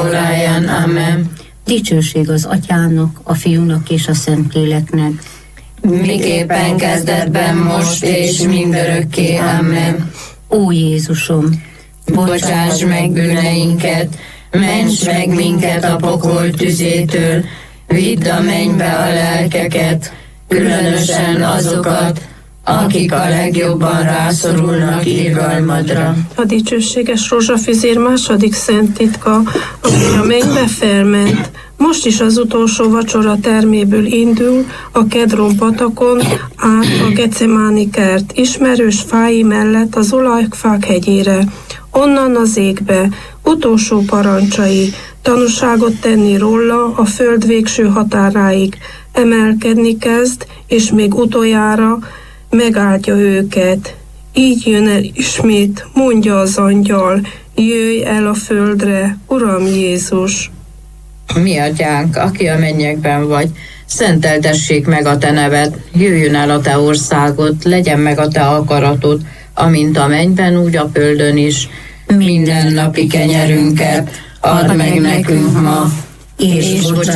óráján. Amen. Dicsőség az Atyának, a Fiúnak és a Szentléleknek. Miképpen kezdetben, most és mindörökké. Amen. Ó Jézusom, Bocsáss meg bűneinket, ments meg minket a pokol tüzétől, vidd a mennybe a lelkeket, különösen azokat, akik a legjobban rászorulnak irgalmadra. A dicsőséges rózsafüzér második szent titka, ami a mennybe felment, most is az utolsó vacsora terméből indul a Kedron patakon át a Gecemáni kert ismerős fái mellett az olajfák hegyére, onnan az égbe, utolsó parancsai, tanúságot tenni róla a föld végső határáig, emelkedni kezd, és még utoljára megáldja őket. Így jön el ismét, mondja az angyal, jöjj el a földre, Uram Jézus! Mi atyánk, aki a mennyekben vagy, szenteltessék meg a te neved, jöjjön el a te országod, legyen meg a te akaratod, amint a mennyben, úgy a földön is. Minden napi kenyerünket add meg nekünk ma, és bocsáss